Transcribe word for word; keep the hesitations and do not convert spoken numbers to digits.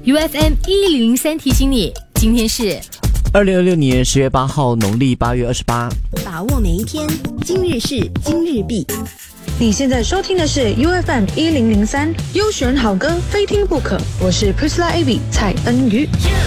U F M 一零零三提醒你，今天是二零二六年十月八号，农历八月二十八。 把握每一天，今日事今日毕。 你现在收听的是 U F M 一零零三优选好歌，非听不可。我是 Priscilla Abby 蔡恩瑜。